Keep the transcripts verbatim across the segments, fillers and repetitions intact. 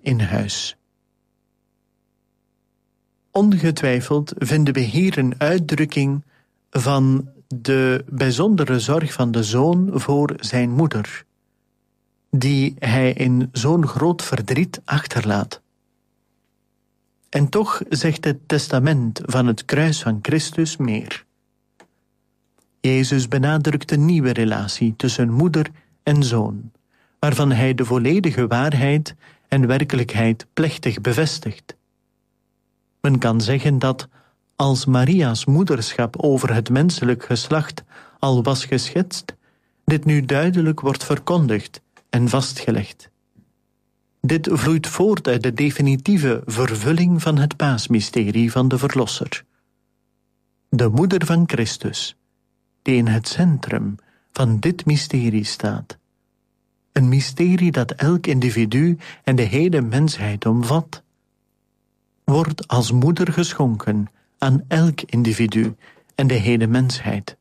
in huis. Ongetwijfeld vinden we hier een uitdrukking van de bijzondere zorg van de zoon voor zijn moeder, die hij in zo'n groot verdriet achterlaat. En toch zegt het testament van het kruis van Christus meer. Jezus benadrukt een nieuwe relatie tussen moeder en zoon, waarvan hij de volledige waarheid en werkelijkheid plechtig bevestigt. Men kan zeggen dat, als Maria's moederschap over het menselijk geslacht al was geschetst, dit nu duidelijk wordt verkondigd en vastgelegd. Dit vloeit voort uit de definitieve vervulling van het paasmysterie van de Verlosser. De moeder van Christus, die in het centrum van dit mysterie staat. Een mysterie dat elk individu en de hele mensheid omvat, wordt als moeder geschonken aan elk individu en de hele mensheid.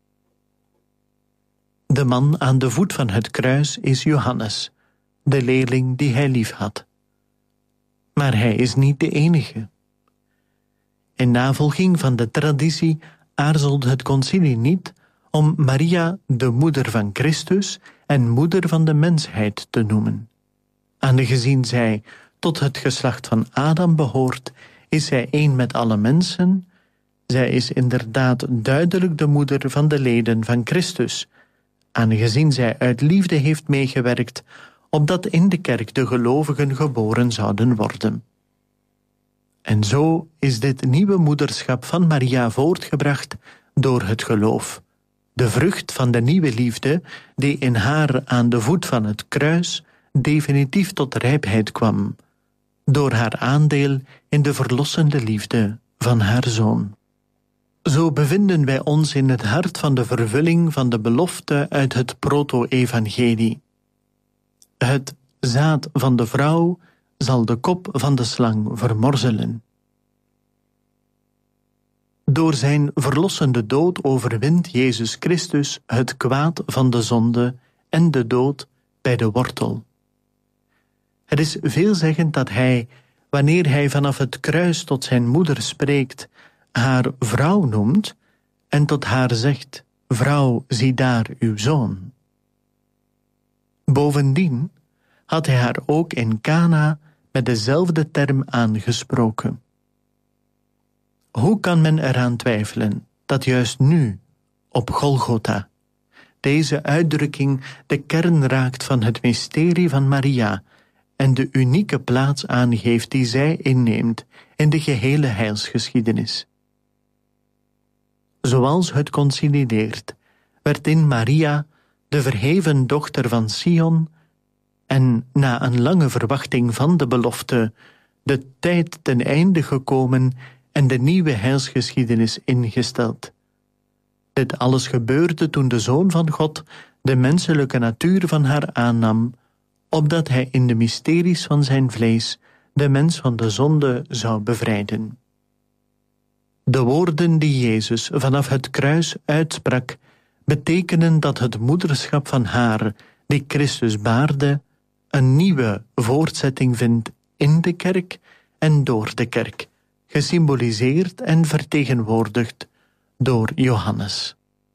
De man aan de voet van het kruis is Johannes, de leerling die hij liefhad. Maar hij is niet de enige. In navolging van de traditie aarzelt het concilie niet om Maria de moeder van Christus en moeder van de mensheid te noemen. Aangezien zij tot het geslacht van Adam behoort, is zij één met alle mensen. Zij is inderdaad duidelijk de moeder van de leden van Christus, aangezien zij uit liefde heeft meegewerkt, opdat in de kerk de gelovigen geboren zouden worden. En zo is dit nieuwe moederschap van Maria voortgebracht door het geloof, de vrucht van de nieuwe liefde die in haar aan de voet van het kruis definitief tot rijpheid kwam, door haar aandeel in de verlossende liefde van haar zoon. Zo bevinden wij ons in het hart van de vervulling van de belofte uit het proto-evangelie. Het zaad van de vrouw zal de kop van de slang vermorzelen. Door zijn verlossende dood overwint Jezus Christus het kwaad van de zonde en de dood bij de wortel. Het is veelzeggend dat hij, wanneer hij vanaf het kruis tot zijn moeder spreekt, haar vrouw noemt en tot haar zegt: vrouw, zie daar uw zoon. Bovendien had hij haar ook in Kana met dezelfde term aangesproken. Hoe kan men eraan twijfelen dat juist nu, op Golgotha, deze uitdrukking de kern raakt van het mysterie van Maria en de unieke plaats aangeeft die zij inneemt in de gehele heilsgeschiedenis? Zoals het concilie leert, werd in Maria, de verheven dochter van Sion, en na een lange verwachting van de belofte, de tijd ten einde gekomen en de nieuwe heilsgeschiedenis ingesteld. Dit alles gebeurde toen de Zoon van God de menselijke natuur van haar aannam, opdat hij in de mysteries van zijn vlees de mens van de zonde zou bevrijden. De woorden die Jezus vanaf het kruis uitsprak, betekenen dat het moederschap van haar, die Christus baarde, een nieuwe voortzetting vindt in de kerk en door de kerk, gesymboliseerd en vertegenwoordigd door Johannes.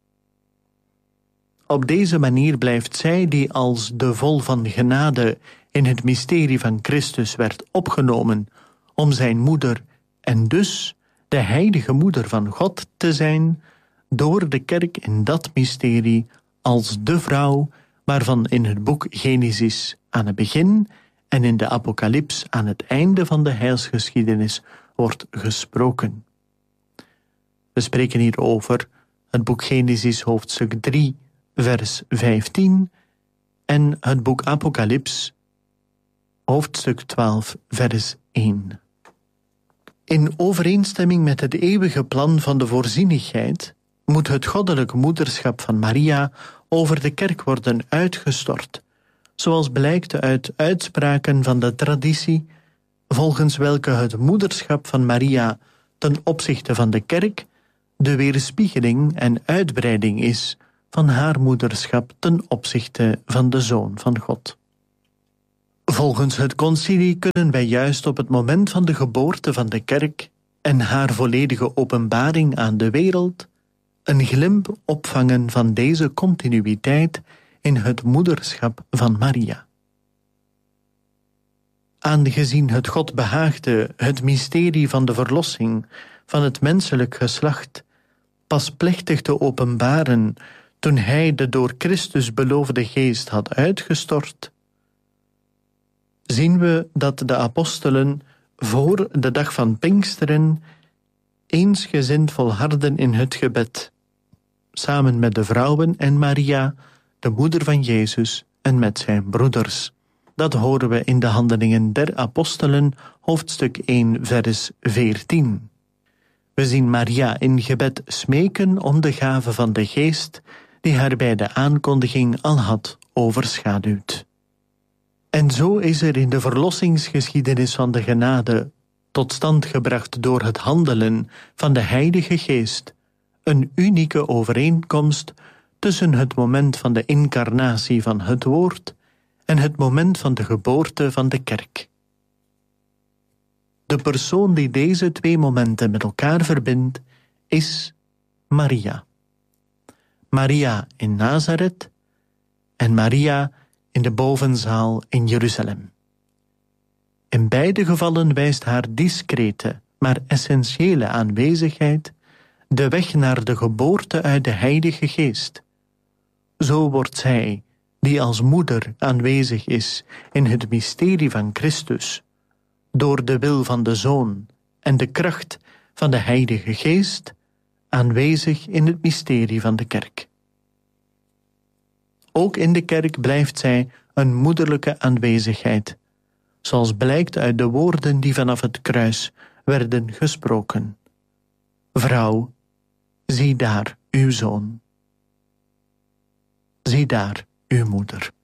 Op deze manier blijft zij, die als de vol van genade in het mysterie van Christus werd opgenomen om zijn moeder en dus de heilige moeder van God te zijn, door de kerk in dat mysterie als de vrouw waarvan in het boek Genesis aan het begin en in de Apocalyps aan het einde van de heilsgeschiedenis wordt gesproken. We spreken hier over het boek Genesis hoofdstuk drie, vers vijftien en het boek Apocalyps hoofdstuk twaalf, vers één. In overeenstemming met het eeuwige plan van de voorzienigheid moet het goddelijk moederschap van Maria over de kerk worden uitgestort, zoals blijkt uit uitspraken van de traditie, volgens welke het moederschap van Maria ten opzichte van de kerk de weerspiegeling en uitbreiding is van haar moederschap ten opzichte van de Zoon van God. Volgens het concilie kunnen wij juist op het moment van de geboorte van de kerk en haar volledige openbaring aan de wereld een glimp opvangen van deze continuïteit in het moederschap van Maria. Aangezien het God behaagde het mysterie van de verlossing van het menselijk geslacht pas plechtig te openbaren toen hij de door Christus beloofde geest had uitgestort, zien we dat de apostelen voor de dag van Pinksteren eensgezind volharden in het gebed, samen met de vrouwen en Maria, de moeder van Jezus, en met zijn broeders. Dat horen we in de Handelingen der Apostelen, hoofdstuk één, vers veertien. We zien Maria in gebed smeken om de gave van de geest, die haar bij de aankondiging al had overschaduwd. En zo is er in de verlossingsgeschiedenis van de genade, tot stand gebracht door het handelen van de Heilige Geest, een unieke overeenkomst tussen het moment van de incarnatie van het Woord en het moment van de geboorte van de kerk. De persoon die deze twee momenten met elkaar verbindt, is Maria. Maria in Nazareth en Maria in de bovenzaal in Jeruzalem. In beide gevallen wijst haar discrete, maar essentiële aanwezigheid de weg naar de geboorte uit de Heilige Geest. Zo wordt zij, die als moeder aanwezig is in het mysterie van Christus, door de wil van de Zoon en de kracht van de Heilige Geest, aanwezig in het mysterie van de kerk. Ook in de kerk blijft zij een moederlijke aanwezigheid, zoals blijkt uit de woorden die vanaf het kruis werden gesproken. Vrouw, zie daar uw zoon. Zie daar uw moeder.